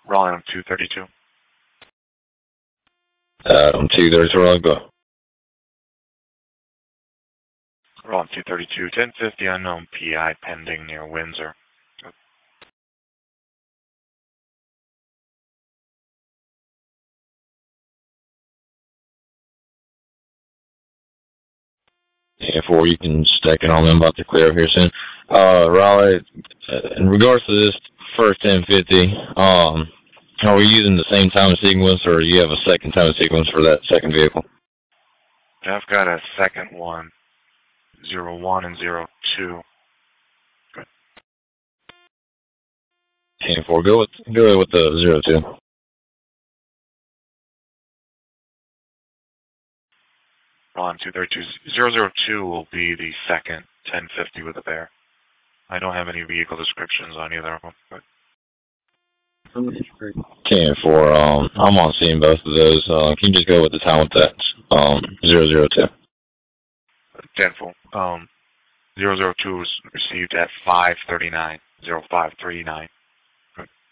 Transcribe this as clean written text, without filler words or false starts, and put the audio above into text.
Rolling on 232. 232, I'll go. Rolling 232, 1050 unknown PI pending near Windsor. 4, you can stack it on them, about to clear up here soon. Raleigh, in regards to this first 1050, are we using the same time sequence, or do you have a second time sequence for that second vehicle? I've got a second one, 01 and 02. Good. 4, go with the 02. On 232, 002 will be the second 1050 with a bear. I don't have any vehicle descriptions on either of them. But 4, I'm on seeing both of those. Can you just go with the time with that? 002. 10-4. 002 was received at 5:39, 0539.